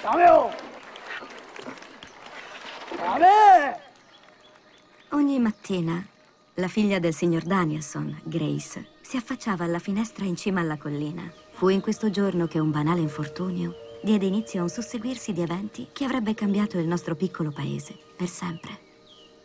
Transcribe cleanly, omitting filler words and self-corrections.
Dameo! Dame! Ogni mattina la figlia del signor Danielson, Grace, si affacciava alla finestra in cima alla collina. Fu in questo giorno che un banale infortunio diede inizio a un susseguirsi di eventi che avrebbe cambiato il nostro piccolo paese per sempre.